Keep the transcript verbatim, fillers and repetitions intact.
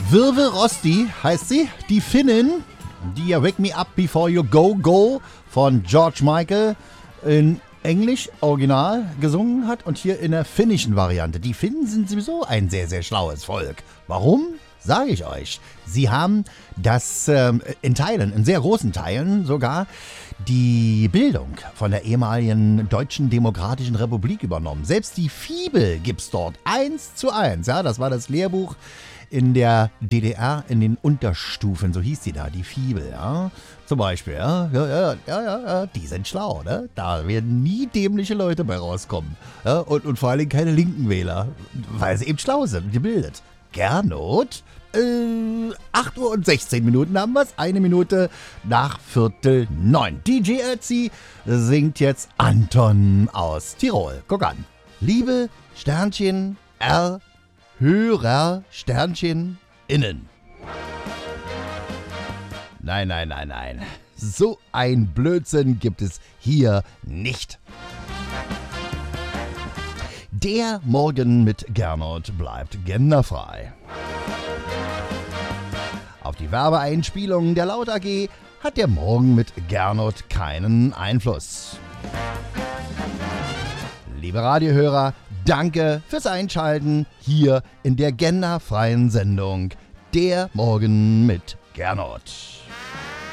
Virve Rosti heißt sie, die Finnin, die ja Wake Me Up Before You Go Go von George Michael in Englisch original gesungen hat und hier in der finnischen Variante. Die Finnen sind sowieso ein sehr, sehr schlaues Volk. Warum? Sage ich euch. Sie haben das ähm, in Teilen, in sehr großen Teilen sogar, die Bildung von der ehemaligen Deutschen Demokratischen Republik übernommen. Selbst die Fibel gibt's dort eins zu eins. Ja, das war das Lehrbuch in der D D R in den Unterstufen, so hieß die da, die Fibel, ja. Zum Beispiel, ja, ja, ja, ja, ja, die sind schlau, ne? Da werden nie dämliche Leute bei rauskommen. Ja? Und, und vor allen Dingen keine linken Wähler, weil sie eben schlau sind, gebildet. Gernot, äh, acht Uhr und sechzehn Minuten haben wir's, eine Minute nach Viertel neun. D J Ötzi singt jetzt Anton aus Tirol. Guck an. Liebe Sternchen R Hörer Sternchen innen. Nein, nein, nein, nein. So ein Blödsinn gibt es hier nicht. Der Morgen mit Gernot bleibt genderfrei. Auf die Werbeeinspielungen der Laut A G hat der Morgen mit Gernot keinen Einfluss. Liebe Radiohörer, danke fürs Einschalten hier in der genderfreien Sendung Der Morgen mit Gernot.